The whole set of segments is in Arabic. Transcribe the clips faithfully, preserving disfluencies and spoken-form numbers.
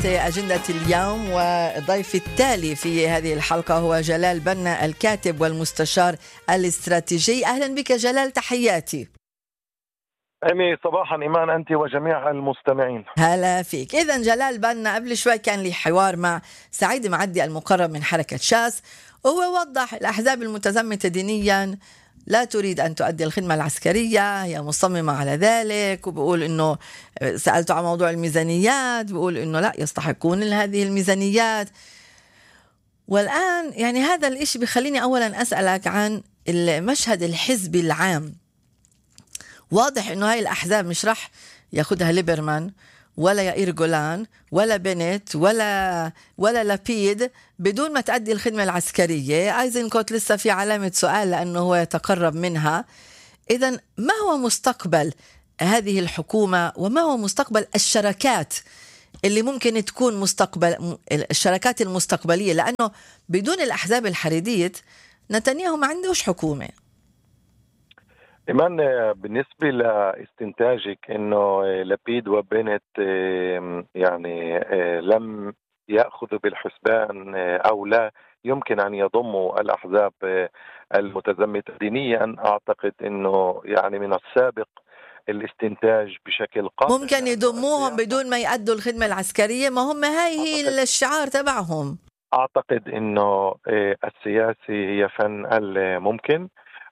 أجندة اليوم، وضيف التالي في هذه الحلقة هو جلال بنا الكاتب والمستشار الاستراتيجي. أهلا بك جلال، تحياتي. أمي صباحا إيمان أنت وجميع المستمعين. هلا فيك. إذن جلال بنا قبل شوي كان لي حوار مع سعيد معدي المقرب من حركة شاس، وهو وضح الأحزاب المتزمتة دينيا لا تريد أن تؤدي الخدمة العسكرية، هي مصممة على ذلك، وبقول إنه سألته عن موضوع الميزانيات بقول إنه لا يستحقون هذه الميزانيات. والآن يعني هذا الإشي بخليني أولا أسألك عن المشهد الحزبي العام. واضح إنه هاي الأحزاب مش رح ياخدها ليبرمان ولا يائير جولان ولا بنت ولا ولا لابيد بدون ما تأدي الخدمة العسكرية. ايزنكوت لسه في علامة سؤال لأنه هو يتقرب منها. إذن ما هو مستقبل هذه الحكومة وما هو مستقبل الشراكات اللي ممكن تكون مستقبل الشراكات المستقبلية؟ لأنه بدون الأحزاب الحريدية نتنياهو ما عندوش حكومة. إيمان، بالنسبة لاستنتاجك إنه لبيد وبنت يعني لم يأخذوا بالحسبان أو لا يمكن أن يضموا الأحزاب المتزمتة دينيا، أعتقد إنه يعني من السابق الاستنتاج بشكل قاطع ممكن يضموهم بدون ما يأدوا الخدمة العسكرية. ما هم هاي هي الشعار تبعهم. أعتقد إنه السياسة هي فن الممكن،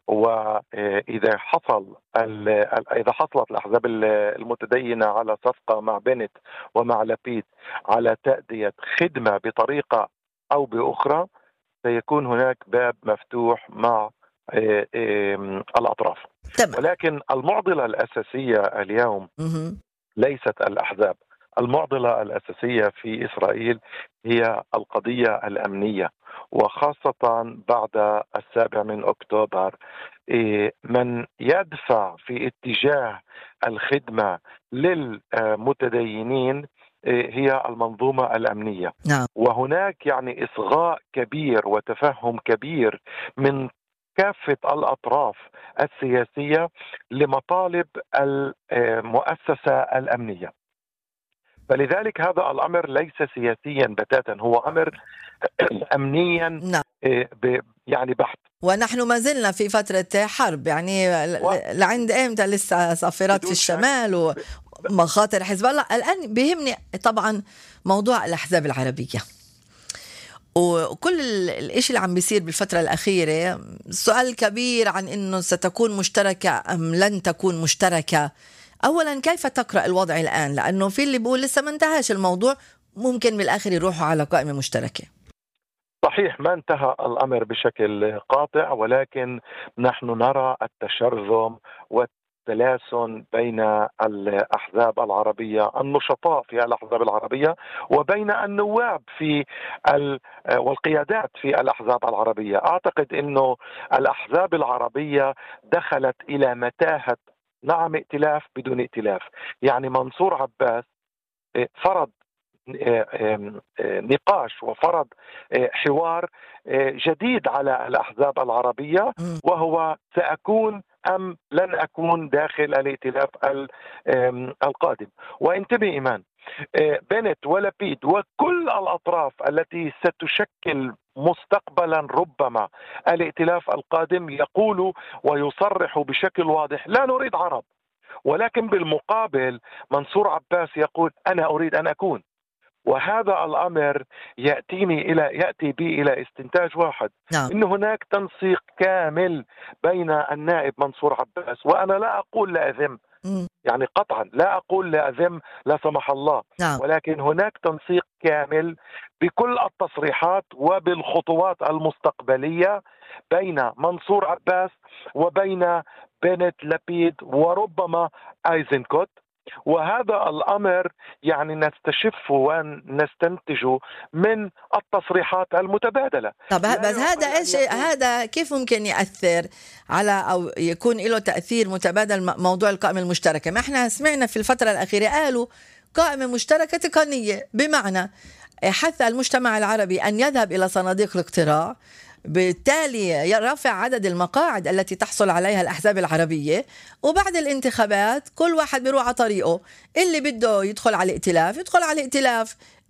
وإذا حصل إذا حصلت الأحزاب المتدينة على صفقة مع بنت ومع لبيد على تأدية خدمة بطريقة أو بأخرى، سيكون هناك باب مفتوح مع الأطراف. تمام. ولكن المعضلة الأساسية اليوم ليست الأحزاب. المعضلة الأساسية في إسرائيل هي القضية الأمنية، وخاصة بعد السابع من أكتوبر. من يدفع في اتجاه الخدمة للمتدينين هي المنظومة الأمنية. نعم. وهناك يعني إصغاء كبير وتفهم كبير من كافة الأطراف السياسية لمطالب المؤسسة الأمنية. فلذلك هذا الأمر ليس سياسيا بتاتا، هو أمر أمنيا. نعم. يعني بحت. ونحن ما زلنا في فترة حرب، يعني و... لعند إمتى لسه صافرات في الشمال ومخاطر حزب الله. الآن بيهمني طبعا موضوع الأحزاب العربية وكل الاشي اللي عم بيصير بالفترة الأخيرة. سؤال كبير عن إنه ستكون مشتركة أم لن تكون مشتركة. أولا كيف تقرأ الوضع الآن؟ لأنه في اللي بيقول لسه ما انتهاش الموضوع، ممكن بالآخر يروحوا على قائمة مشتركة. صحيح، ما انتهى الأمر بشكل قاطع، ولكن نحن نرى التشرذم والتلاسن بين الأحزاب العربية، النشطاء في الأحزاب العربية، وبين النواب في والقيادات في الأحزاب العربية. أعتقد أنه الأحزاب العربية دخلت إلى متاهة نعم ائتلاف بدون ائتلاف. يعني منصور عباس فرض نقاش وفرض حوار جديد على الأحزاب العربية، وهو سأكون أم لن أكون داخل الائتلاف القادم. وانتبه إيمان، بنت ولبيد وكل الأطراف التي ستشكل مستقبلا ربما الائتلاف القادم يقول ويصرح بشكل واضح لا نريد عرب، ولكن بالمقابل منصور عباس يقول أنا أريد أن أكون. وهذا الأمر يأتيني إلى يأتي بي إلى استنتاج واحد. نعم. إن هناك تنسيق كامل بين النائب منصور عباس، وأنا لا أقول لا أذم، يعني قطعا لا أقول لا أذم لا سمح الله. نعم. ولكن هناك تنسيق كامل بكل التصريحات وبالخطوات المستقبلية بين منصور عباس وبين بنت لبيد وربما ايزنكوت. وهذا الأمر يعني نستشف ونستنتج من التصريحات المتبادلة. طب بس هذا إيش هذا كيف ممكن يأثر على أو يكون له تأثير متبادل موضوع القائمة المشتركة؟ ما احنا سمعنا في الفترة الأخيرة قالوا قائمة مشتركة تقنية، بمعنى حث المجتمع العربي أن يذهب إلى صناديق الاقتراع، بالتالي يرفع عدد المقاعد التي تحصل عليها الأحزاب العربية، وبعد الانتخابات كل واحد بيروح على طريقه. اللي بده يدخل على الائتلاف يدخل على الائتلاف،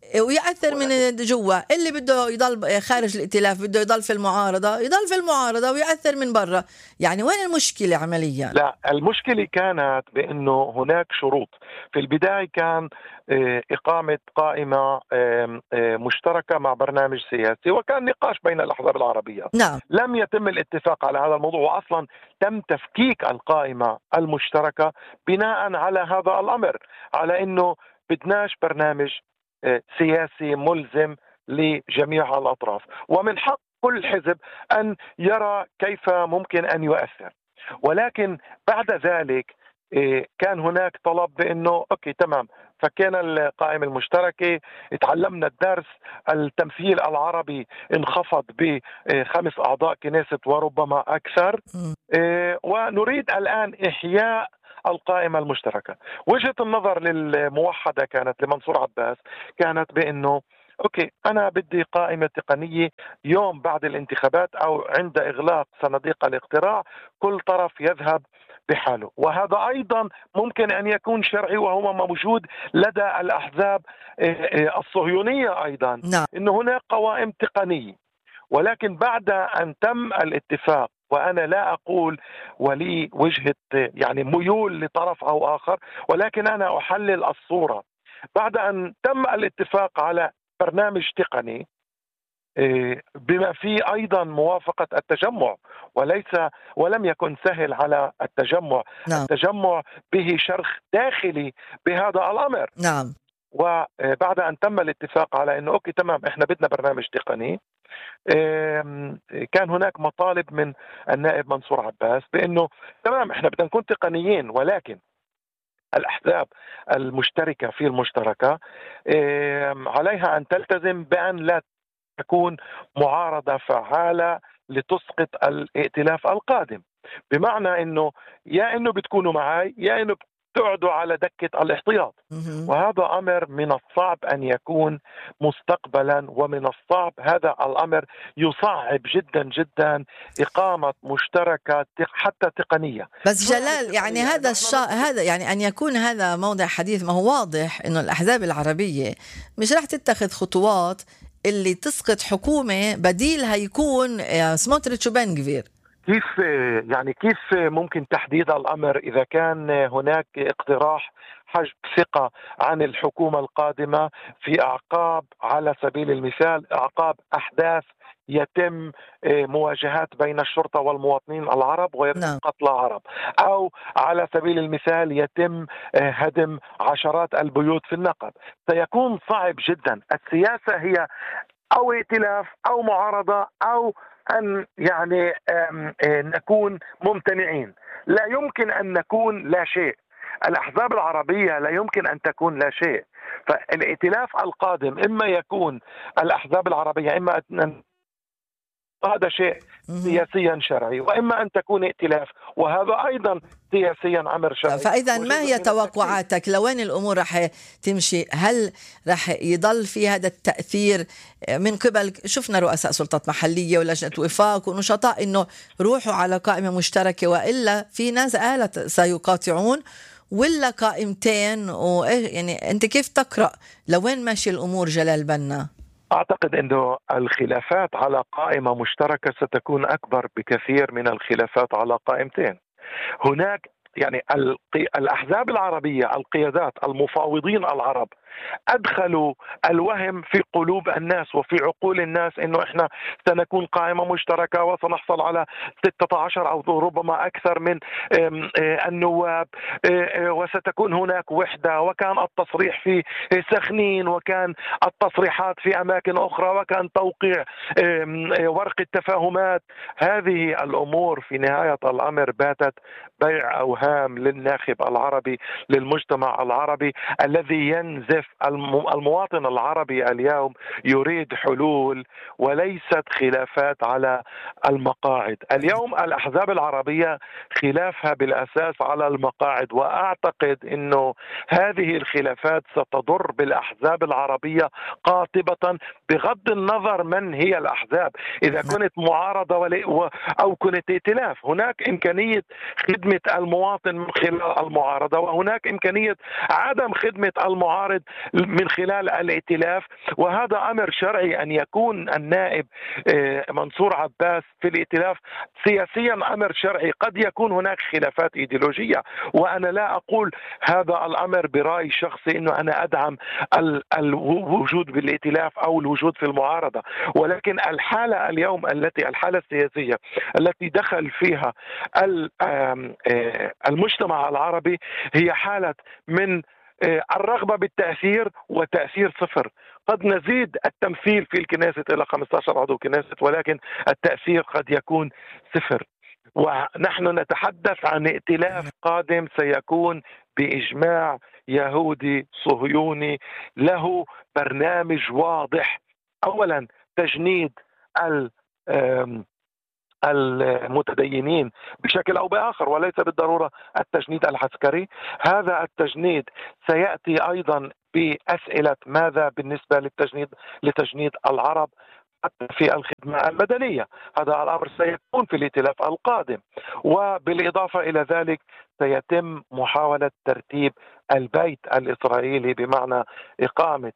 ويأثر من جوا. اللي بده يضل خارج الائتلاف بده يضل في المعارضة يضل في المعارضة ويأثر من برا. يعني وين المشكلة عمليا؟ لا، المشكلة كانت بأنه هناك شروط. في البداية كان إقامة قائمة مشتركة مع برنامج سياسي، وكان نقاش بين الأحزاب العربية. نعم. لم يتم الاتفاق على هذا الموضوع، وأصلا تم تفكيك القائمة المشتركة بناء على هذا الأمر، على أنه بدناش برنامج سياسي ملزم لجميع الأطراف، ومن حق كل حزب أن يرى كيف ممكن أن يؤثر. ولكن بعد ذلك كان هناك طلب بأنه أوكي تمام، فكينا القائمة المشتركة، تعلمنا الدرس، التمثيل العربي انخفض بخمس أعضاء كنيست وربما أكثر، ونريد الآن إحياء القائمة المشتركة. وجهة النظر للموحدة كانت لمنصور عباس كانت بأنه أوكي أنا بدي قائمة تقنية يوم بعد الانتخابات أو عند إغلاق صناديق الاقتراع كل طرف يذهب بحاله، وهذا أيضا ممكن أن يكون شرعي وهو موجود لدى الأحزاب الصهيونية أيضا. نعم. إنه هناك قوائم تقنية. ولكن بعد أن تم الاتفاق، وأنا لا أقول ولي وجهة يعني ميول لطرف أو آخر، ولكن أنا أحلل الصورة، بعد أن تم الاتفاق على برنامج تقني بما فيه أيضا موافقة التجمع، وليس ولم يكن سهل على التجمع. نعم. التجمع به شرخ داخلي بهذا الأمر. نعم. وبعد أن تم الاتفاق على أنه أوكي تمام إحنا بدنا برنامج تقني، كان هناك مطالب من النائب منصور عباس بأنه تمام إحنا بدنا نكون تقنيين، ولكن الأحزاب المشتركة في المشتركة عليها أن تلتزم بأن لا تكون معارضة فعالة لتسقط الائتلاف القادم. بمعنى أنه يا أنه بتكونوا معي يا أنه تقعدوا على دكة الاحتياط. وهذا أمر من الصعب أن يكون مستقبلا، ومن الصعب هذا الأمر يصعب جدا جدا إقامة مشتركة حتى تقنية. بس جلال يعني هذا الشا... هذا يعني أن يكون هذا موضع حديث. ما هو واضح إنه الأحزاب العربية مش راح تتخذ خطوات اللي تسقط حكومة بديلها يكون سموتريتش وبن غفير. كيف يعني كيف ممكن تحديد الأمر إذا كان هناك اقتراح حجب ثقة عن الحكومة القادمة في أعقاب، على سبيل المثال أعقاب أحداث يتم مواجهات بين الشرطة والمواطنين العرب ويتم قتل عرب، أو على سبيل المثال يتم هدم عشرات البيوت في النقب؟ سيكون صعب جدا. السياسة هي أو ائتلاف أو معارضة أو أن يعني نكون ممتنعين. لا يمكن أن نكون لا شيء. الأحزاب العربية لا يمكن أن تكون لا شيء. فالائتلاف القادم إما يكون الأحزاب العربية إما أن هذا شيء سياسيا شرعي، وإما أن تكون ائتلاف وهذا أيضا سياسيا أمر شرعي. فإذا ما هي توقعاتك لوين الأمور رح تمشي؟ هل رح يضل في هذا التأثير من قبل، شفنا رؤساء سلطات محلية ولجنة وفاق ونشطاء إنه روحوا على قائمة مشتركة، وإلا في ناس قالت سيقاطعون، ولا قائمتين؟ وإيه يعني أنت كيف تقرأ لوين ماشي الأمور جلال بنا؟ أعتقد أنه الخلافات على قائمة مشتركة ستكون أكبر بكثير من الخلافات على قائمتين. هناك يعني الأحزاب العربية، القيادات، المفاوضين العرب أدخلوا الوهم في قلوب الناس وفي عقول الناس إنه إحنا سنكون قائمة مشتركة وسنحصل على ستة عشر أو ربما أكثر من النواب، وستكون هناك وحدة، وكان التصريح في سخنين، وكان التصريحات في أماكن أخرى، وكان توقيع ورق التفاهمات. هذه الأمور في نهاية الأمر باتت بيع أوهام للناخب العربي، للمجتمع العربي الذي ينزف. المواطن العربي اليوم يريد حلول وليست خلافات على المقاعد. اليوم الأحزاب العربية خلافها بالأساس على المقاعد، وأعتقد أنه هذه الخلافات ستضر بالأحزاب العربية قاطبة بغض النظر من هي الأحزاب. إذا كنت معارضة أو كنت ائتلاف، هناك إمكانية خدمة المواطن المواطن من خلال المعارضة، وهناك إمكانية عدم خدمة المعارض من خلال الائتلاف. وهذا أمر شرعي أن يكون النائب منصور عباس في الائتلاف سياسيا، أمر شرعي. قد يكون هناك خلافات إيديولوجية، وأنا لا أقول هذا الأمر برأي شخصي أنه أنا أدعم الوجود بالائتلاف أو الوجود في المعارضة، ولكن الحالة اليوم التي الحالة السياسية التي دخل فيها المجتمع العربي هي حالة من الرغبة بالتأثير وتأثير صفر. قد نزيد التمثيل في الكنيسة إلى خمسة عشر عضو كنيسة، ولكن التأثير قد يكون صفر. ونحن نتحدث عن ائتلاف قادم سيكون بإجماع يهودي صهيوني له برنامج واضح. أولا تجنيد المتدينين بشكل أو بآخر، وليس بالضرورة التجنيد العسكري. هذا التجنيد سيأتي أيضا بأسئلة ماذا بالنسبة للتجنيد لتجنيد العرب في الخدمة المدنية. هذا الأمر سيكون في الائتلاف القادم. وبالإضافة إلى ذلك سيتم محاولة ترتيب البيت الإسرائيلي بمعنى إقامة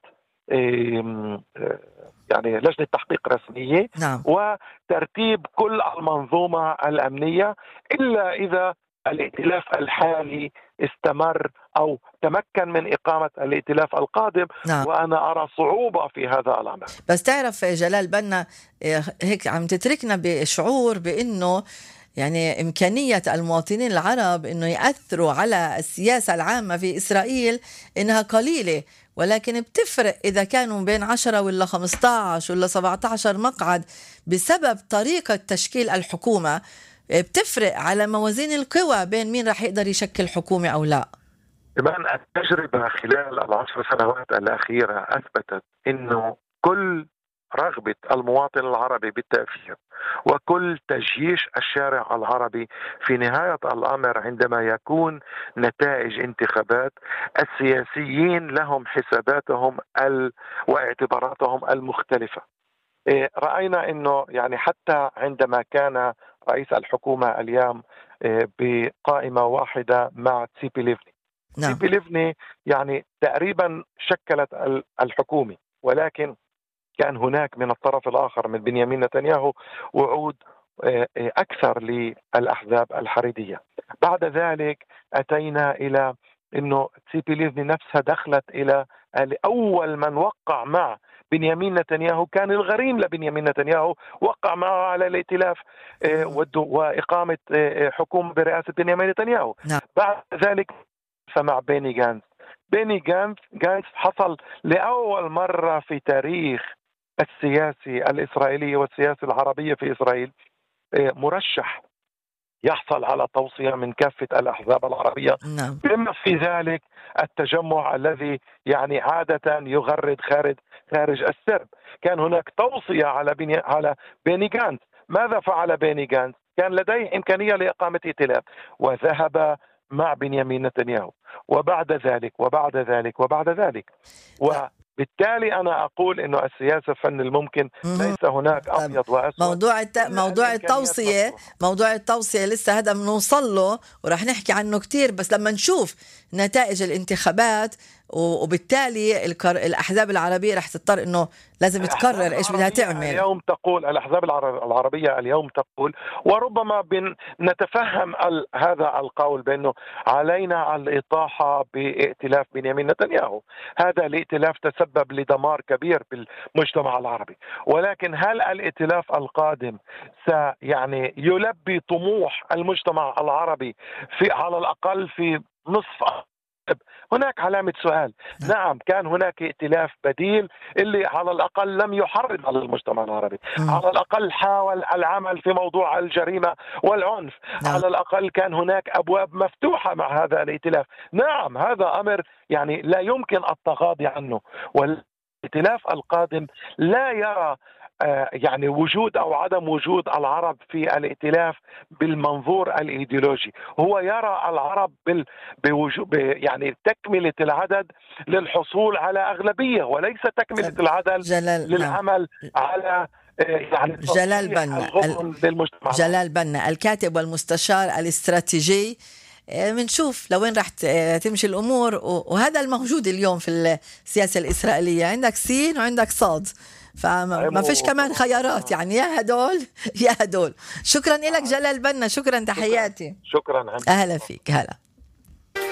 يعني لجنة تحقيق رسمية، نعم. وترتيب كل المنظومة الأمنية، إلا إذا الائتلاف الحالي استمر أو تمكن من إقامة الائتلاف القادم. نعم. وأنا أرى صعوبة في هذا الأمر. بس تعرف جلال بنا هيك عم تتركنا بشعور بأنه يعني إمكانية المواطنين العرب أنه يأثروا على السياسة العامة في إسرائيل إنها قليلة، ولكن بتفرق إذا كانوا بين عشرة ولا خمسة عشر ولا سبعة عشر مقعد بسبب طريقة تشكيل الحكومة. بتفرق على موازين القوى بين مين رح يقدر يشكل حكومة أو لا. كمان التجربة خلال العشر سنوات الأخيرة أثبتت أنه كل رغبة المواطن العربي بالتأثير وكل تجييش الشارع العربي في نهاية الأمر عندما يكون نتائج انتخابات، السياسيين لهم حساباتهم واعتباراتهم المختلفة. رأينا أنه يعني حتى عندما كان رئيس الحكومة اليوم بقائمة واحدة مع تسيبي ليفني، نعم. تسيبي ليفني يعني تقريبا شكلت الحكومة، ولكن كان هناك من الطرف الآخر من بنيامين نتنياهو وعود أكثر للأحزاب الحريدية. بعد ذلك أتينا إلى أنه تسيبي ليفني نفسها دخلت إلى أول من وقع مع بنيامين نتنياهو كان الغريم لبنيامين نتنياهو، وقع معه على الائتلاف وإقامة حكومة برئاسة بنيامين نتنياهو. نعم. بعد ذلك مع بيني جانز بيني جانز جانز حصل لأول مرة في تاريخ السياسي الإسرائيلي والسياسة العربية في إسرائيل مرشح يحصل على توصية من كافة الأحزاب العربية، نعم. بما في ذلك التجمع الذي يعني عادة يغرد خارج خارج السرب. كان هناك توصية على بني على بيني جانز. ماذا فعل بيني جانز؟ كان لديه إمكانية لإقامة ائتلاف وذهب مع بنيامين نتنياهو، وبعد ذلك وبعد ذلك وبعد ذلك وبالتالي أنا أقول إنه السياسة فن الممكن، ليس هناك أبيض وأسود. موضوع الت... موضوع التوصية مطلوب. موضوع التوصية لسه هذا بنوصل له ورح نحكي عنه كتير، بس لما نشوف نتائج الانتخابات وبالتالي الكر... الأحزاب العربية رح تضطر إنه لازم تقرر إيش بدها تعمل. اليوم تقول الأحزاب العربية اليوم تقول، وربما بن نتفهم ال... هذا القول بأنه علينا الإطاحة بائتلاف بنيامين نتنياهو. هذا الائتلاف تسبب لدمار كبير بالمجتمع العربي، ولكن هل الائتلاف القادم سيعني يلبي طموح المجتمع العربي في على الأقل في نصف؟ هناك علامة سؤال. نعم كان هناك ائتلاف بديل اللي على الأقل لم يحرض على المجتمع العربي، على الأقل حاول العمل في موضوع الجريمة والعنف، على الأقل كان هناك أبواب مفتوحة مع هذا الائتلاف. نعم هذا أمر يعني لا يمكن التغاضي عنه، والائتلاف القادم لا يرى يعني وجود أو عدم وجود العرب في الائتلاف بالمنظور الإيديولوجي. هو يرى العرب بال... بوجود يعني تكملة العدد للحصول على أغلبية، وليس تكملة العدد جلال للعمل نعم. على يعني جلال بنا ال... جلال بنا الكاتب والمستشار الاستراتيجي بنشوف لوين رح تمشي الأمور. وهذا الموجود اليوم في السياسة الإسرائيلية، عندك سين وعندك صاد، فما فيش كمان خيارات، يعني يا هدول يا هدول. شكرا لك جلال بنا، شكرا، تحياتي. شكرا, شكرا. أهلا فيك. هلا.